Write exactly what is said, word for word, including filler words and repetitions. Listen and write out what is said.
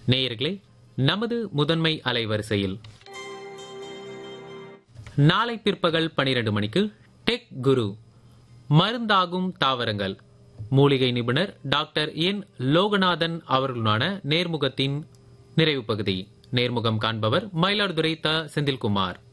நேயர்களே, நமது முதன்மை அலைவரிசையில் நாளை பிற்பகல் பனிரெண்டு மணிக்கு டெக் குரு மருந்தாகும் தாவரங்கள் மூலிகை நிபுணர் டாக்டர் என் லோகநாதன் அவர்களுடனான நேர்முகத்தின் நிறைவு பகுதி. நேர்முகம் காண்பவர் மயிலாடுதுறை த செந்தில்குமார்.